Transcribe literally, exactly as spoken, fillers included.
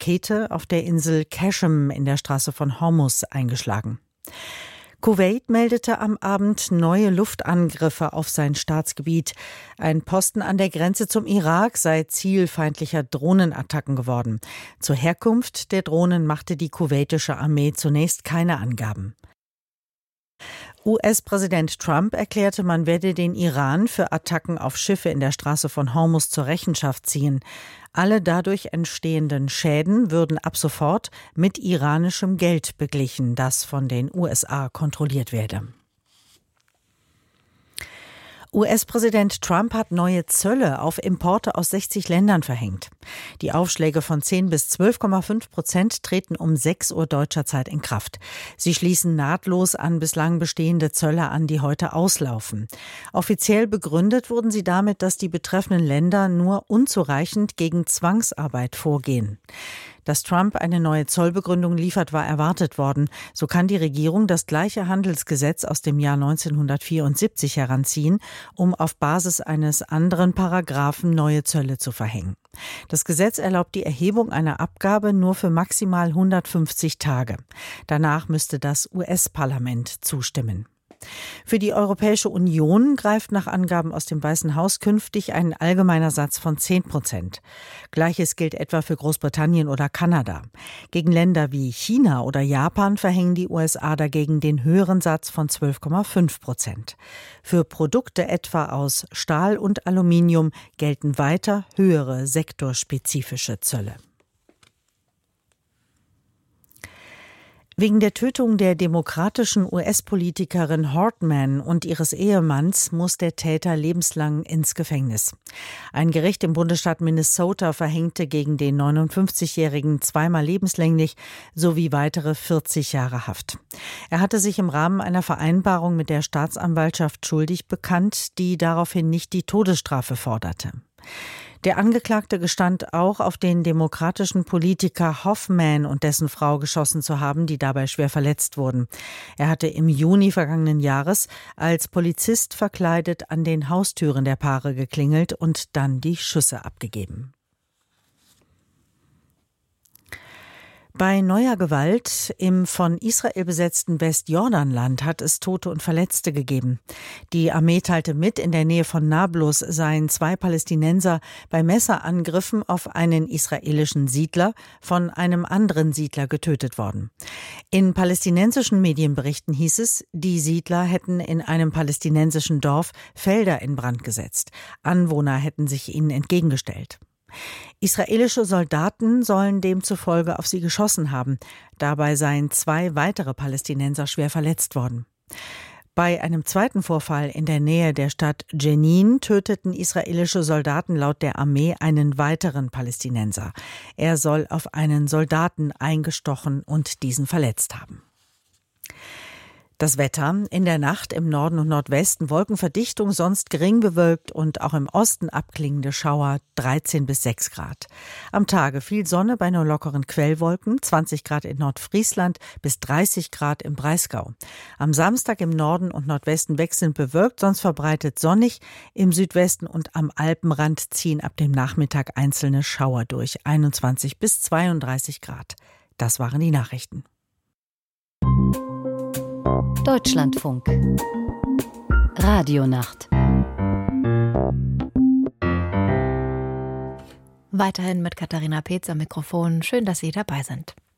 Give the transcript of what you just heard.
Rakete auf der Insel Qashem in der Straße von Hormuz eingeschlagen. Kuwait meldete am Abend neue Luftangriffe auf sein Staatsgebiet. Ein Posten an der Grenze zum Irak sei Ziel feindlicher Drohnenattacken geworden. Zur Herkunft der Drohnen machte die kuwaitische Armee zunächst keine Angaben. U S-Präsident Trump erklärte, man werde den Iran für Attacken auf Schiffe in der Straße von Hormuz zur Rechenschaft ziehen. Alle dadurch entstehenden Schäden würden ab sofort mit iranischem Geld beglichen, das von den U S A kontrolliert werde. U S-Präsident Trump hat neue Zölle auf Importe aus sechzig Ländern verhängt. Die Aufschläge von zehn bis zwölf Komma fünf Prozent treten um sechs Uhr deutscher Zeit in Kraft. Sie schließen nahtlos an bislang bestehende Zölle an, die heute auslaufen. Offiziell begründet wurden sie damit, dass die betreffenden Länder nur unzureichend gegen Zwangsarbeit vorgehen. Dass Trump eine neue Zollbegründung liefert, war erwartet worden. So kann die Regierung das gleiche Handelsgesetz aus dem Jahr neunzehnhundertvierundsiebzig heranziehen, um auf Basis eines anderen Paragraphen neue Zölle zu verhängen. Das Gesetz erlaubt die Erhebung einer Abgabe nur für maximal hundertfünfzig Tage. Danach müsste das U S-Parlament zustimmen. Für die Europäische Union greift nach Angaben aus dem Weißen Haus künftig ein allgemeiner Satz von zehn Prozent. Gleiches gilt etwa für Großbritannien oder Kanada. Gegen Länder wie China oder Japan verhängen die U S A dagegen den höheren Satz von zwölf Komma fünf Prozent. Für Produkte etwa aus Stahl und Aluminium gelten weiter höhere sektorspezifische Zölle. Wegen der Tötung der demokratischen U S-Politikerin Hortman und ihres Ehemanns muss der Täter lebenslang ins Gefängnis. Ein Gericht im Bundesstaat Minnesota verhängte gegen den neunundfünfzigjährigen zweimal lebenslänglich sowie weitere vierzig Jahre Haft. Er hatte sich im Rahmen einer Vereinbarung mit der Staatsanwaltschaft schuldig bekannt, die daraufhin nicht die Todesstrafe forderte. Der Angeklagte gestand auch, auf den demokratischen Politiker Hoffman und dessen Frau geschossen zu haben, die dabei schwer verletzt wurden. Er hatte im Juni vergangenen Jahres als Polizist verkleidet an den Haustüren der Paare geklingelt und dann die Schüsse abgegeben. Bei neuer Gewalt im von Israel besetzten Westjordanland hat es Tote und Verletzte gegeben. Die Armee teilte mit, in der Nähe von Nablus seien zwei Palästinenser bei Messerangriffen auf einen israelischen Siedler von einem anderen Siedler getötet worden. In palästinensischen Medienberichten hieß es, die Siedler hätten in einem palästinensischen Dorf Felder in Brand gesetzt. Anwohner hätten sich ihnen entgegengestellt. Israelische Soldaten sollen demzufolge auf sie geschossen haben. Dabei seien zwei weitere Palästinenser schwer verletzt worden. Bei einem zweiten Vorfall in der Nähe der Stadt Jenin töteten israelische Soldaten laut der Armee einen weiteren Palästinenser. Er soll auf einen Soldaten eingestochen und diesen verletzt haben. Das Wetter: in der Nacht im Norden und Nordwesten Wolkenverdichtung, sonst gering bewölkt und auch im Osten abklingende Schauer, dreizehn bis sechs Grad. Am Tage viel Sonne bei nur lockeren Quellwolken, zwanzig Grad in Nordfriesland bis dreißig Grad im Breisgau. Am Samstag im Norden und Nordwesten wechselnd bewölkt, sonst verbreitet sonnig. Im Südwesten und am Alpenrand ziehen ab dem Nachmittag einzelne Schauer durch, einundzwanzig bis zweiunddreißig Grad. Das waren die Nachrichten. Deutschlandfunk Radionacht. Weiterhin mit Katharina Peetz am Mikrofon. Schön, dass Sie dabei sind.